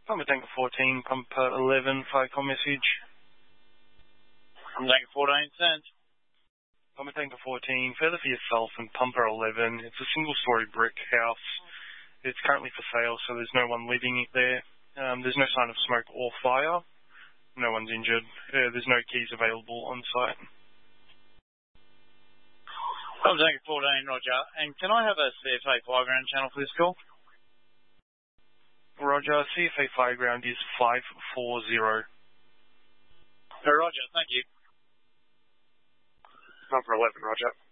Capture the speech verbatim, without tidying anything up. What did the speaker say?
Pumper Tanker fourteen, Pumper eleven, FireCom message. Pumper Tanker fourteen, sent. Pumper Tanker fourteen, further for yourself and Pumper eleven. It's a single-story brick house. It's currently for sale, so there's no one living there. Um, there's no sign of smoke or fire. No one's injured. Uh, there's no keys available on site. Pumper Tanker fourteen, roger. And can I have a C F A Fireground channel for this call? Roger, C F A Fireground is five four zero. Oh, roger, thank you. Pumper eleven, roger.